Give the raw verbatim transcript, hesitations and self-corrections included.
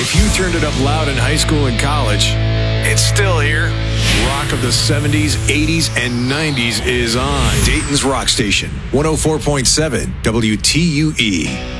If you turned it up loud in high school and college, it's still here. Rock of the seventies, eighties, and nineties is on. Dayton's Rock Station, one oh four point seven W T U E.